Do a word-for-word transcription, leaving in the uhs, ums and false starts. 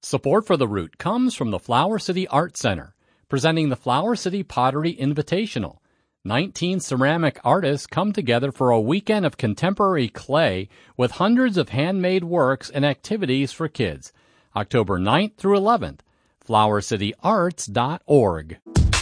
Support for The Root comes from the Flower City Art Center, presenting the Flower City Pottery Invitational. nineteen ceramic artists come together for a weekend of contemporary clay with hundreds of handmade works and activities for kids. October ninth through eleventh. flower city arts dot org.